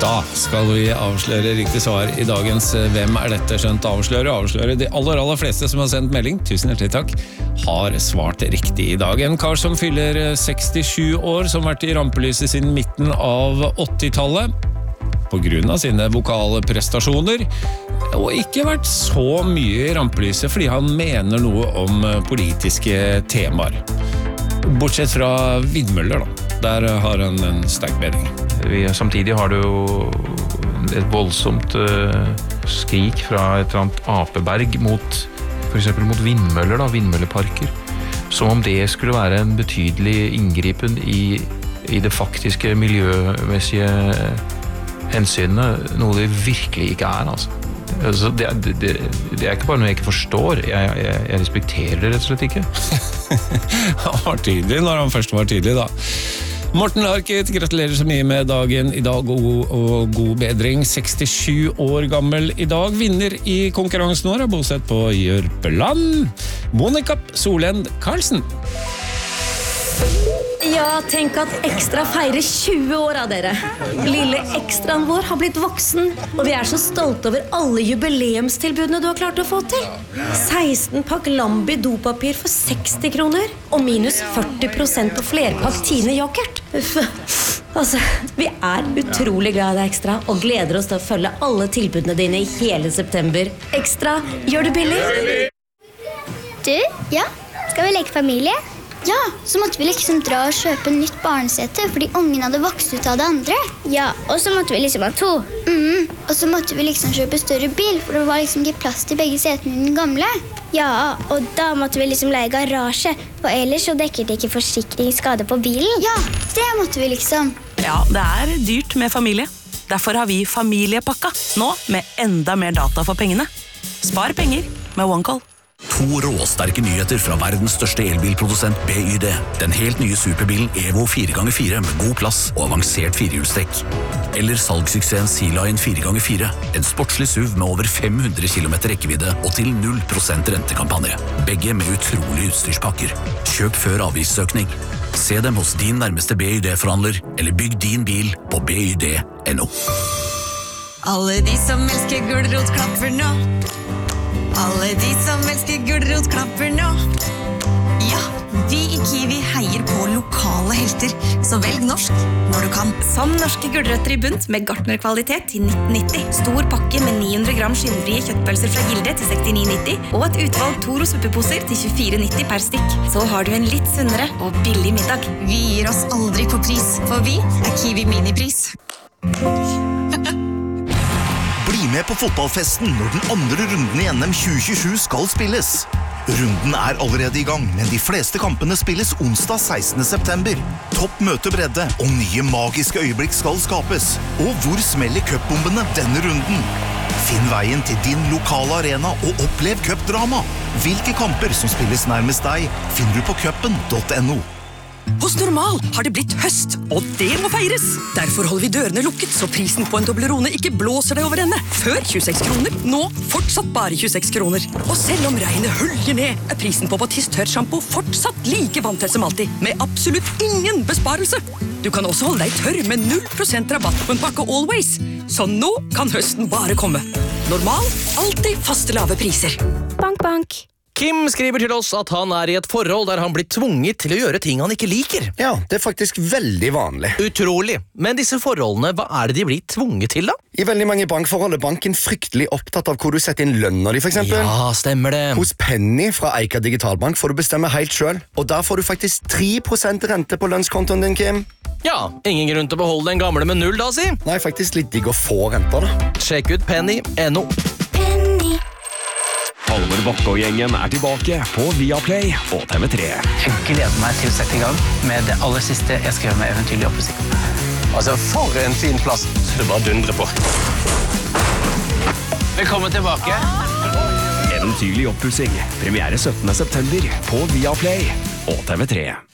Da skal vi avsløre riktig svar I dagens Hvem dette? Skjønt avsløre de aller fleste som har sendt melding, tusen hjertelig takk, har svart riktig I dag. En kar som fyller 67 år, som har vært I rampelyset siden midten av 80-tallet, på grunn av sine vokale prestasjoner, og ikke vært så mye I rampelyset fordi han mener noe om politiske temaer. Bortsett fra vindmøller da. Der har han en sterk mening. Samtidig har du jo et voldsomt skrik fra et eller annet apeberg mot, for eksempel mot vindmøller, da, vindmølleparker. Som om det skulle være en betydelig inngripen I det faktiske miljømessige hensynet, noe det virkelig ikke altså. Det ikke bare noe jeg ikke forstår, jeg respekterer det rett og slett ikke. Han var tydelig når han først var tydelig da. Morten Larket, gratulerer så mye med dagen I dag og god bedring. 67 år gammel I dag, vinner I konkurransen vår, bosett på Jørpeland. Monica Solend Karlsen. Ja, tenk at Ekstra feirer 20 år av dere. Lille ekstraen vår har blitt voksen, og vi så stolte over alle jubileumstilbudene du har klart å få til. 16 pakk Lambi dopapir for 60 kroner, og minus 40% på flerpakk Tine yoghurt. Altså, vi utrolig glad I deg, Ekstra, og gleder oss til å følge alle tilbudene dine I hele september. Ekstra, gjør det billig? Du, ja, skal vi leke familie? Ja, så måtte vi liksom dra og kjøpe nytt barnesete, fordi ungen hadde vokst ut av det andre. Ja, og så måtte vi liksom ha 2. Og så måtte vi liksom kjøpe større bil, for det var liksom ikke plass til begge setene I den gamle. Ja, og da måtte vi liksom leie garasje, for ellers så dekker det ikke forsikringsskade på bilen. Ja, det måtte vi liksom. Ja, det dyrt med familie. Derfor har vi familiepakka, nå med enda mer data for pengene. Spar penger med OneCall. 2 råsterke nyheter fra verdens største elbilprodusent BYD. Den helt nye superbilen Evo 4x4 med god plass og avansert 4-hjulstrekk. Eller salgssuksessen Sea-Lion 4x4. En sportslig SUV med over 500 km rekkevidde og til 0% rentekampanje. Begge med utrolige utstyrspakker. Kjøp før avgiftsøkning. Se dem hos din nærmeste BYD-forhandler, eller bygg din bil på byd.no. Alle de som elsker gulrot klapper nå. Alle de som elsker gulrot klapper nå. Ja, vi I Kiwi heier på lokale helter, så velg norsk når du kan. Som norske gulrøtter I bunt med gartnerkvalitet til 1990. Stor pakke med 900 gram skinnfrie kjøttpølser fra Gilde til 69,90 og et utvalg Toro suppeposer til 24,90 per stikk. Så har du en litt sunnere og billig middag. Vi gir oss aldri på pris, for vi Kiwi minipris. Bli med på fotballfesten når den andre runden I NM 2027 skal spilles. Runden allerede I gang, men de fleste kampene spilles onsdag 16. september. Topp møtebredde og nye magiske øyeblikk skal skapes. Og hvor smeller cupbombene denne runden? Finn veien til din lokale arena og opplev cupdrama. Hvilke kamper som spilles nærmest deg, finner du på cupen.no. Hos Normal har det blitt høst, og det må feires. Derfor holder vi dørene lukket, så prisen på en Toblerone ikke blåser deg over ende. Før 26 kroner, nå fortsatt bare 26 kroner. Og selv om regnet hølger ned, prisen på Batiste tørrshampoo fortsatt like vanntett som alltid, med absolutt ingen besparelse. Du kan også holde deg tørr med 0% rabatt på en pakke Always. Så nå kan høsten bare komme. Normal, alltid faste lave priser. Bank, bank. Kim skriver til oss at han I et forhold der han blir tvunget til å gjøre ting han ikke liker. Ja, det faktisk veldig vanlig. Utrolig. Men disse forholdene, hva det de blir tvunget til da? I veldig mange bankforhold banken fryktelig opptatt av hvor du setter inn lønner de for eksempel. Ja, stemmer det. Hos Penny fra Eika Digitalbank får du bestemme helt selv, og der får du faktisk 3% rente på lønnskontoen din, Kim. Ja, ingen grunn til å beholde den gamle med 0 da, si. Nei, faktisk litt digg å få renter da. Sjekk ut Penny.no. Halvor Bakke og gjengen tilbake på Viaplay og TV3. Jeg gleder meg til å sette I gang med det aller siste jeg skrev med Eventyrlig oppussing. Altså, for en fin plass. Det bare dundrer på. Velkommen tilbake. Eventyrlig oppussing. Premiere 17. september på Viaplay og TV3.